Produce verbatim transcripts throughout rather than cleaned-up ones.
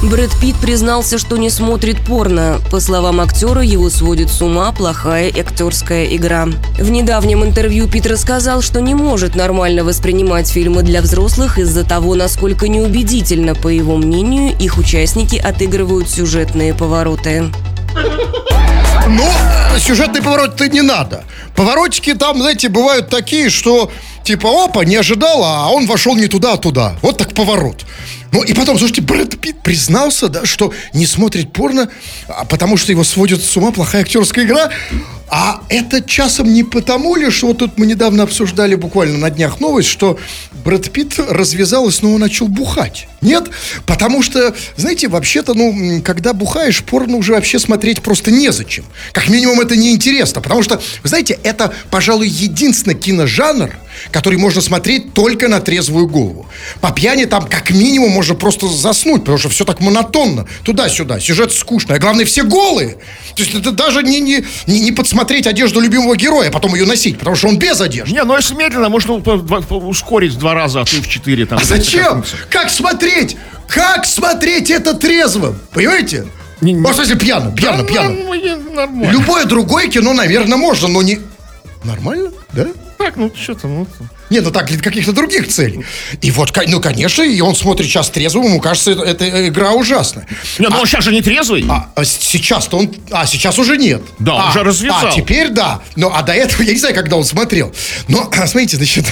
Брэд Питт признался, что не смотрит порно. По словам актера, его сводит с ума плохая актерская игра. В недавнем интервью Питт рассказал, что не может нормально воспринимать фильмы для взрослых из-за того, насколько неубедительно, по его мнению, их участники отыгрывают сюжетные повороты. Ну, сюжетный поворот-то не надо. Поворотики там, знаете, бывают такие, что типа, опа, не ожидала, а он вошел не туда, а туда. Вот так поворот. Ну, и потом, слушайте, Брэд Питт признался, да, что не смотрит порно, потому что его сводит с ума плохая актерская игра. А это часом не потому ли, что вот тут мы недавно обсуждали буквально на днях новость, что Брэд Питт развязал и снова начал бухать? Нет, потому что, знаете, вообще-то, ну, когда бухаешь, порно уже вообще смотреть просто незачем. Как минимум это неинтересно, потому что, вы знаете, это, пожалуй, единственный киножанр, который можно смотреть только на трезвую голову. По пьяни там как минимум можно просто заснуть, потому что все так монотонно, туда-сюда, сюжет скучный, а главное, все голые. То есть это даже не, не, не, не подсмотреть одежду любимого героя, а потом ее носить, потому что он без одежды. Не, ну если медленно, можно ускорить в два раза, а то и в четыре. Там, а зачем? Как смотреть? Как смотреть это трезвым? Понимаете? Не, не. Ну, в смысле, пьяным, пьяным, да, пьяным. Нормально. Любое другое кино, наверное, можно, но не... Нормально, да? Так, ну что там, ну... Нет, ну так, для каких-то других целей. И вот, ну, конечно, и он смотрит сейчас трезвым, ему кажется, это, это игра ужасная. Нет, но а, он сейчас же не трезвый. А, а сейчас-то он... А, сейчас уже нет. Да, а, уже развязал. А, теперь да. Ну, а до этого, я не знаю, когда он смотрел. Но, смотрите, значит...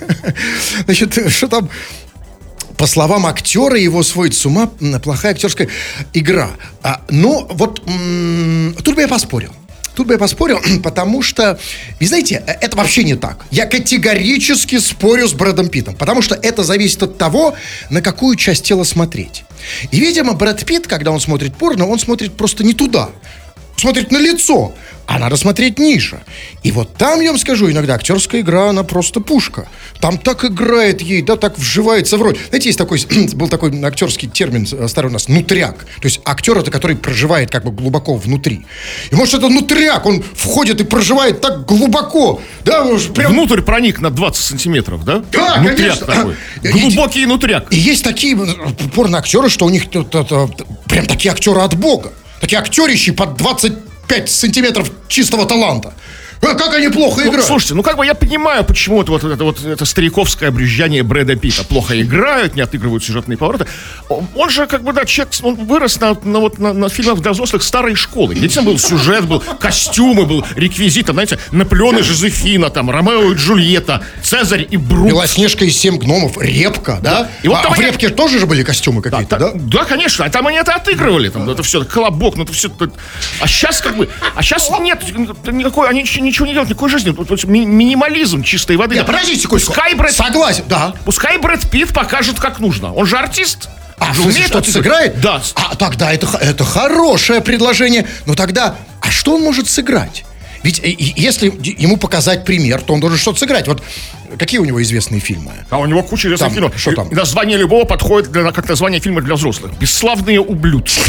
Значит, что там... По словам актера, его сводит с ума плохая актерская игра. А, ну, вот... М- тут бы я поспорил. Тут бы я поспорил, потому что, вы знаете, это вообще не так. Я категорически спорю с Брэдом Питтом, потому что это зависит от того, на какую часть тела смотреть. И, видимо, Брэд Питт, когда он смотрит порно, он смотрит просто не туда. Смотрит на лицо, а надо смотреть ниже. И вот там, я вам скажу, иногда актерская игра, она просто пушка. Там так играет ей, да, так вживается в роль. Знаете, есть такой, был такой актерский термин старый у нас, нутряк. То есть актер, это который проживает как бы глубоко внутри. И может это нутряк, он входит и проживает так глубоко. Да, прям... Внутрь проник на двадцать сантиметров, да? Да, нутряк конечно. Такой. Глубокий нутряк. И есть такие порно-актеры, что у них прям такие актеры от бога. Такие актерищи под двадцать пять сантиметров чистого таланта. А как они плохо играют? Ну, слушайте, ну как бы я понимаю, почему это вот это вот это стариковское брюзжание Брэда Питта. Плохо играют, не отыгрывают сюжетные повороты. Он же, как бы, да, человек, он вырос на, на, вот, на, на фильмах для взрослых старой школы. Где там был сюжет, был костюмы, был реквизит, там, знаете, Наполеон и Жозефина, там, Ромео и Джульетта, Цезарь и Брут. Белоснежка и семь гномов, Репка, да? да? И вот а в они... Репке тоже же были костюмы какие-то, да? Да, да, конечно, а там они это отыгрывали, там, это все, колобок, ну это все. А сейчас, как бы, а сейчас нет никакой, они ничего не делают, никакой жизни. Ми- минимализм чистой воды. Нет, подождите секундочку. Пускай Брэд... Согласен, да. Пускай Брэд Питт покажет, как нужно. Он же артист. А, в смысле, что-то сыграет? Да. А тогда это, это хорошее предложение. Но тогда, а что он может сыграть? Ведь если ему показать пример, то он должен что-то сыграть. Вот какие у него известные фильмы? А у него куча известных фильмов. Что там? Название любого подходит для, как название фильма для взрослых. «Бесславные ублюдки».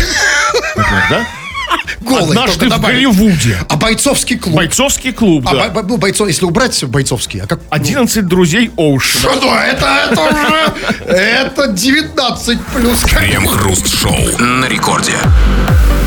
Да? Голый, «Однажды в Голливуде». А «Бойцовский клуб». «Бойцовский клуб», да. А, ну, бойцов, если убрать бойцовский, а как? «одиннадцать друзей Оушена». Что, это, это уже, это девятнадцать плюс. Крем-хруст шоу на рекорде.